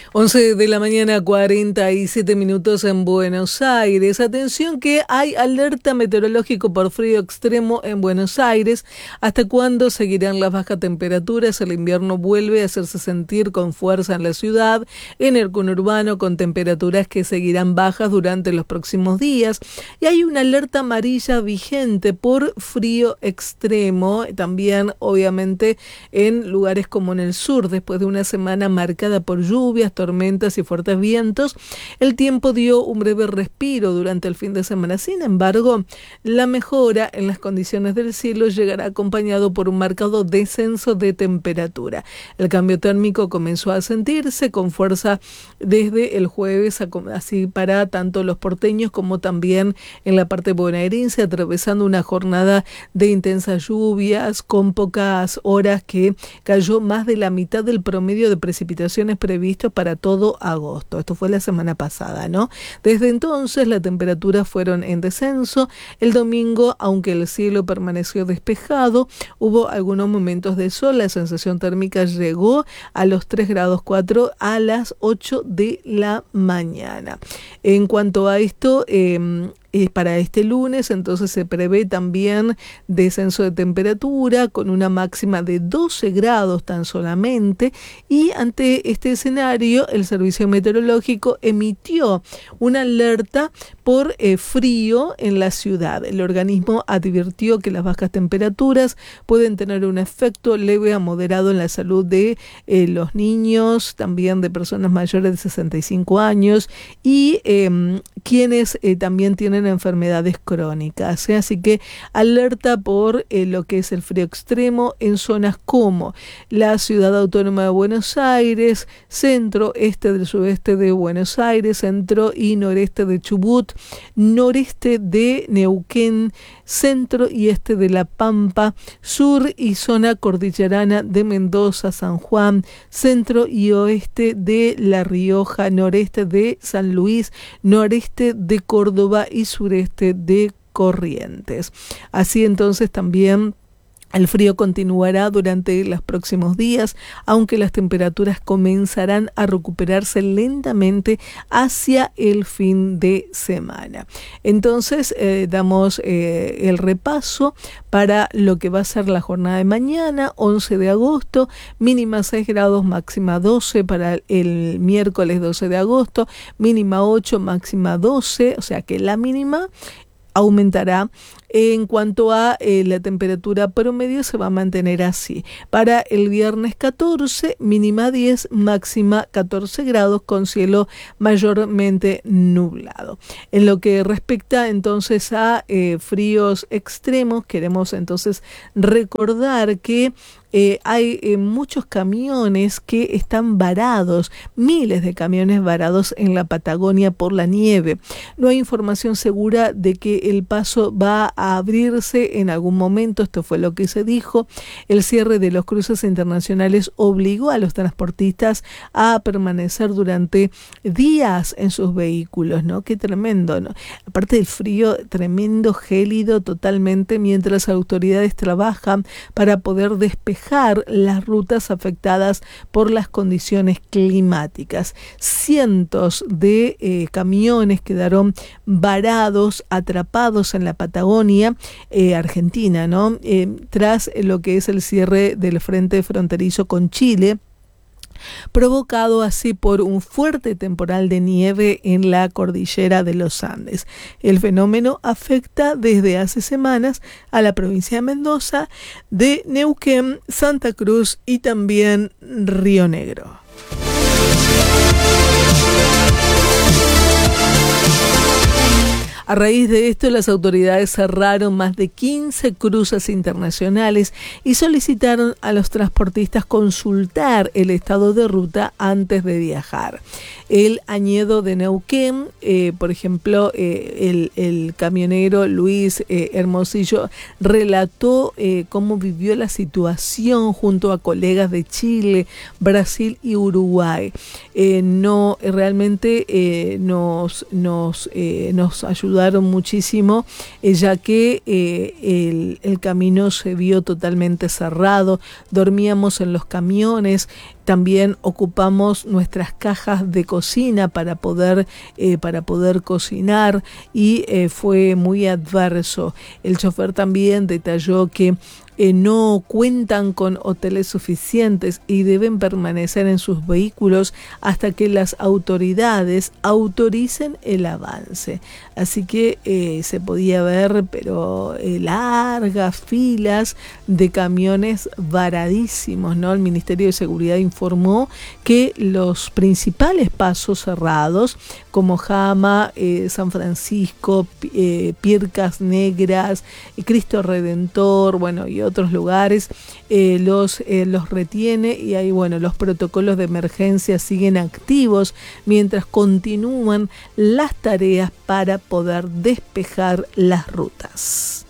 11 de la mañana, 47 minutos en Buenos Aires. Atención que hay alerta meteorológico por frío extremo en Buenos Aires. ¿Hasta cuándo seguirán las bajas temperaturas? El invierno vuelve a hacerse sentir con fuerza en la ciudad, en el conurbano, con temperaturas que seguirán bajas durante los próximos días. Y hay una alerta amarilla vigente por frío extremo, también obviamente en lugares como en el sur, después de una semana marcada por lluvias, tormentas y fuertes vientos. El tiempo dio un breve respiro durante el fin de semana. Sin embargo, la mejora en las condiciones del cielo llegará acompañado por un marcado descenso de temperatura. El cambio térmico comenzó a sentirse con fuerza desde el jueves, así para tanto los porteños como también en la parte bonaerense, atravesando una jornada de intensas lluvias con pocas horas que cayó más de la mitad del promedio de precipitaciones previstos para todo agosto. Esto fue la semana pasada, ¿no? Desde entonces las temperaturas fueron en descenso. El domingo, aunque el cielo permaneció despejado, hubo algunos momentos de sol. La sensación térmica llegó a los 3 grados 4 a las 8 de la mañana. En cuanto a esto, para este lunes, entonces se prevé también descenso de temperatura con una máxima de 12 grados tan solamente, y ante este escenario el Servicio Meteorológico emitió una alerta por frío en la ciudad. El organismo advirtió que las bajas temperaturas pueden tener un efecto leve a moderado en la salud de los niños, también de personas mayores de 65 años y quienes también tienen enfermedades crónicas. Así que alerta por lo que es el frío extremo en zonas como la Ciudad Autónoma de Buenos Aires, centro, este del sudeste de Buenos Aires, centro y noreste de Chubut, noreste de Neuquén, centro y este de La Pampa, sur y zona cordillerana de Mendoza, San Juan, centro y oeste de La Rioja, noreste de San Luis, noreste de Córdoba y sureste de Corrientes. Así entonces también el frío continuará durante los próximos días, aunque las temperaturas comenzarán a recuperarse lentamente hacia el fin de semana. Entonces, damos el repaso para lo que va a ser la jornada de mañana, 11 de agosto, mínima 6 grados, máxima 12 para el miércoles 12 de agosto, mínima 8, máxima 12, o sea que la mínima aumentará. En cuanto a la temperatura promedio se va a mantener así. Para el viernes 14, mínima 10, máxima 14 grados con cielo mayormente nublado. En lo que respecta entonces a fríos extremos, queremos entonces recordar que hay muchos camiones que están varados, miles de camiones varados en la Patagonia por la nieve. No hay información segura de que el paso va a abrirse en algún momento. Esto fue lo que se dijo. El cierre de los cruces internacionales obligó a los transportistas a permanecer durante días en sus vehículos, ¿no? Qué tremendo, ¿no? Aparte del frío tremendo, gélido totalmente, mientras autoridades trabajan para poder despejar las rutas afectadas por las condiciones climáticas. Cientos de camiones quedaron varados, atrapados en la Patagonia, Argentina, ¿no? Tras lo que es el cierre del frente fronterizo con Chile, provocado así por un fuerte temporal de nieve en la cordillera de los Andes. El fenómeno afecta desde hace semanas a la provincia de Mendoza, de Neuquén, Santa Cruz y también Río Negro. A raíz de esto, las autoridades cerraron más de 15 cruces internacionales y solicitaron a los transportistas consultar el estado de ruta antes de viajar. El añedo de Neuquén, por ejemplo, el camionero Luis Hermosillo relató cómo vivió la situación junto a colegas de Chile, Brasil y Uruguay. Realmente nos ayudó ayudaron muchísimo, ya que el camino se vio totalmente cerrado, dormíamos en los camiones, también ocupamos nuestras cajas de cocina para poder cocinar y fue muy adverso. El chofer también detalló que no cuentan con hoteles suficientes y deben permanecer en sus vehículos hasta que las autoridades autoricen el avance. Así que se podía ver, pero largas filas de camiones varadísimos, ¿no? El Ministerio de Seguridad informó que los principales pasos cerrados, como Jama, San Francisco, Pircas Negras, Cristo Redentor, bueno, y otros lugares, los retiene, y ahí, bueno, los protocolos de emergencia siguen activos mientras continúan las tareas para poder despejar las rutas.